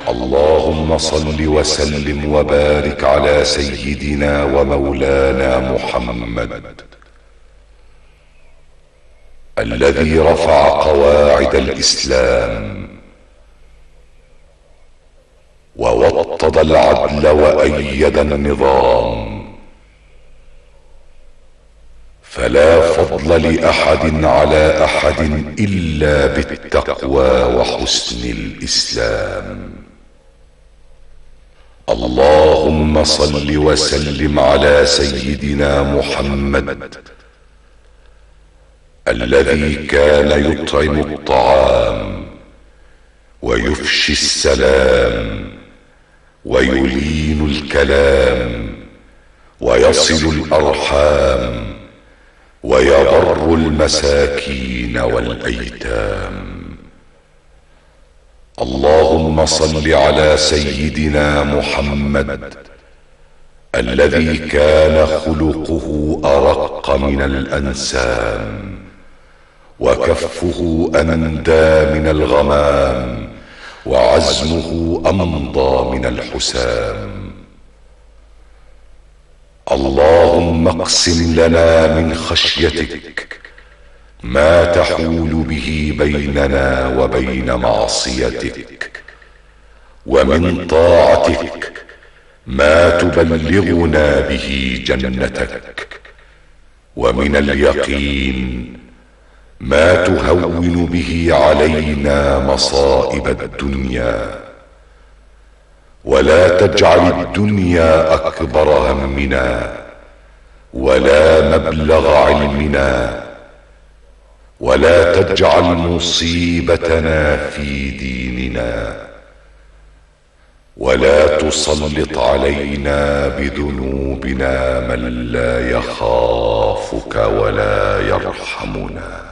اللهم صل وسلم وبارك على سيدنا ومولانا محمد الذي رفع قواعد الإسلام ووطد العدل وأيد النظام، فلا فضل لأحد على أحد إلا بالتقوى وحسن الإسلام. اللهم صل وسلم على سيدنا محمد الذي كان يطعم الطعام ويفشي السلام ويلين الكلام ويصل الأرحام ويبر المساكين والأيتام. اللهم صل على سيدنا محمد الذي كان خلقه أرق من الأنسام وكفه أندى من الغمام وعزمه أمضى من الحسام. اللهم اقسم لنا من خشيتك ما تحول به بيننا وبين معصيتك، ومن طاعتك ما تبلغنا به جنتك، ومن اليقين ما تهون به علينا مصائب الدنيا، ولا تجعل الدنيا أكبر همنا ولا مبلغ علمنا، ولا تجعل مصيبتنا في ديننا، ولا تسلط علينا بذنوبنا من لا يخافك ولا يرحمنا.